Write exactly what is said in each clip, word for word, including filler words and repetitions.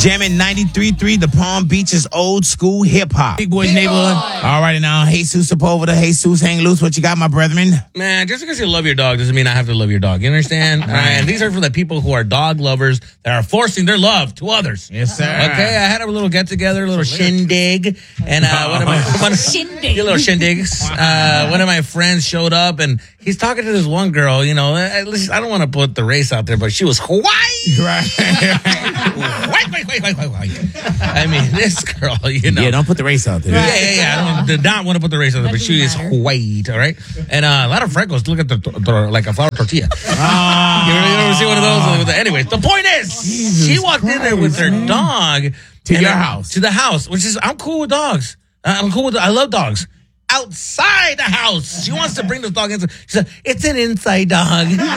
Jamming ninety-three point three, the Palm Beaches old school hip hop. Big Boys Neighborhood. All right, now, Jesus Sepulveda, Jesus Hang Loose. What you got, my brethren? Man, just because you love your dog doesn't mean I have to love your dog. You understand? All right. And these are for the people who are dog lovers that are forcing their love to others. Yes, sir. Okay, I had a little get together, a little shindig, and uh, one of my one, Shindig. a little shindigs. Uh, one of my friends showed up, and he's talking to this one girl. You know, at least I don't want to put the race out there, but she was Hawaii. Right. White, white, white, white, white, white. I mean, this girl, you know. Yeah, don't put the race out there. Yeah, yeah, yeah. I don't, did not want to put the race out there, but she is white, all right? And uh, a lot of freckles. Look at the, the like a flour tortilla. Oh. You, ever, you ever see one of those? Anyways, the point is, Jesus she walked in there with her Christ, dog To and your I- house. to the house, which is I'm cool with dogs. Uh, I'm cool with. I love dogs. Outside the house, she wants to bring this dog inside. She said, "It's an inside dog." Yeah,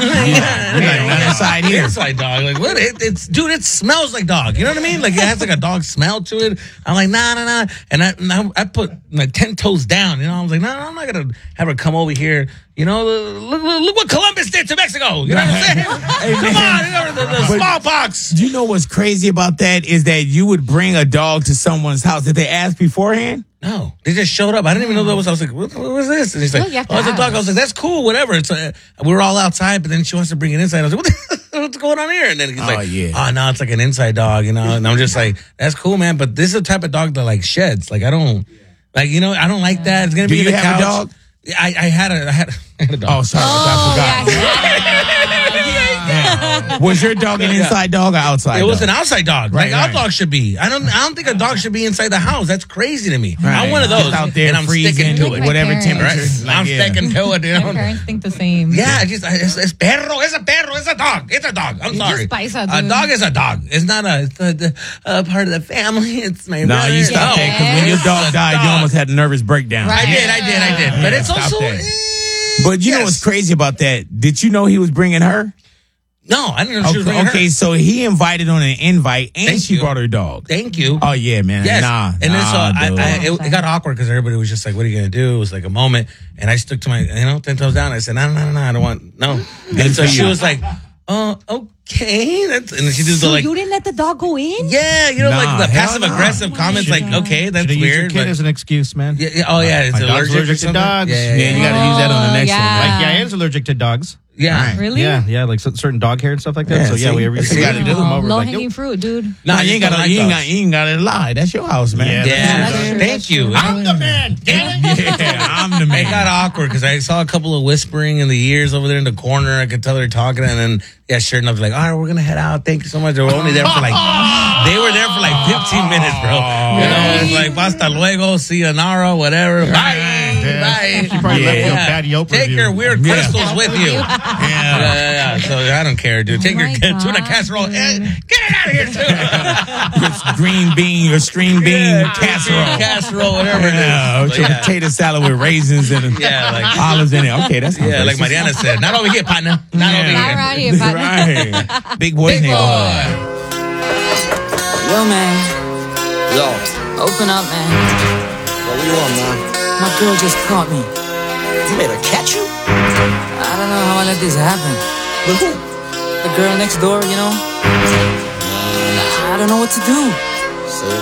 not inside here. Inside dog. Like what? It, it's dude. It smells like dog. You know what I mean? Like it has like a dog smell to it. I'm like, nah, nah, nah. And I, and I, I put like ten toes down. You know, I was like, nah, I'm not gonna have her come over here. You know, look, look, look what Columbus did to Mexico. You know what I'm saying? Come on, you know, the, the smallpox. Do you know what's crazy about that is that you would bring a dog to someone's house. Did they ask beforehand? No, they just showed up. I didn't even know that was. I was like, "What, what was this?" And he's like, Well, you have to "Oh, it's a dog." ask. I was like, "That's cool, whatever." It's a, we were all outside, but then she wants to bring it inside. I was like, what the, "What's going on here?" And then he's Oh, like, yeah. "Oh no, it's like an inside dog," you know. And I'm just like, "That's cool, man." But this is the type of dog that like sheds. Like I don't, like you know, I don't like that. It's gonna Do be in you the have a couch. dog? I, I had a, I had, I had a dog. Oh, sorry. I forgot. Was your dog an inside dog or outside It was dog? an outside dog, Right, like our right. dog should be. I don't. I don't think a dog should be inside the house. That's crazy to me. Right. I'm one of those, Just out there and I'm freezing, sticking to Like it. my whatever parents. temperature. Right? Like, I'm yeah. sticking to it. You My know? parents think the same. Yeah, it's just it's, it's perro. It's a perro. It's a dog. It's a dog. I'm You sorry. just paisa, A dude. dog is a dog. It's not a, it's a, a part of the family. It's my No, brother. you stop No. that because when your dog It's a died, you dog. almost had a nervous breakdown. Right. I did. I did. I did. But Yeah, it's stop also. that. eh, But you know yes. what's crazy about that? Did you know he was bringing her? No, I didn't know she was Okay, bringing okay, her. so he invited on an invite and Thank she you. brought her dog. Thank you. Oh, yeah, man. Yes. Nah. and then so nah, I, dude. I, it, it got awkward because everybody was just like, "What are you gonna do?" It was like a moment, and I stuck to my, you know, ten toes down. I said, "No, no, no, no, I don't want no." And so she was like, "Oh, okay." That's, and then she did the So like, you didn't let the dog go in? yeah, you know, Nah, like the hell passive no. aggressive comments, like, "Okay, that's Should've used your weird." kid but- as an excuse, man. Yeah, yeah, oh yeah, it's My dog's allergic, allergic or to something? dogs. Yeah, yeah, Yeah, you got to use that on the next yeah. one. Like, yeah, I is allergic to dogs. yeah. Right. Really? Yeah, yeah, like cer- certain dog hair and stuff like that. Yeah, so yeah, see? we That's we what you gotta gotta do them over. Low Like, hanging yo, fruit, dude. Nah, I you ain't just got don't to you ain't like got you ain't got to lie. That's your house, man. Yeah, Yeah, that's true, thank that's you. true. I'm the man. Damn it. Yeah, I'm the It man. got awkward because I saw a couple of whispering in the ears over there in the corner. I could tell they're talking, and then yeah, sure enough, they're like, "All right, we're gonna head out. Thank you so much." They were only there for like they were there for like fifteen minutes, bro. You know, it's like "Hasta luego, sayonara, whatever." Bye, bye. She probably left you a bad Yelp Take review. your weird Yeah. crystals with you. Yeah, yeah, yeah. So I don't care, dude. Take Oh your my tuna God, casserole. dude. Eh, get it out of here, too. Your green bean, your string bean Yeah, casserole. casserole, whatever it is. Yeah, But your yeah. potato salad with raisins and Yeah, like- olives in it. Okay, that's Yeah, like Mariana said, not over here, partner. Not over Not here. around here, partner. Right. Big boys Big neighborhood. boy. Yo, man, Yo, open up, man. what do you want, man? My girl just caught me. You made her catch you? I don't know how I let this happen. With who? The girl next door, you know? I don't know what to do.